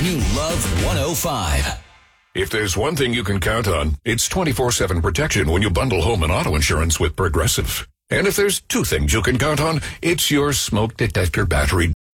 you love 105. If there's one thing you can count on, it's 24/7 protection when you bundle home and auto insurance with Progressive. And if there's two things you can count on, it's your smoke detector battery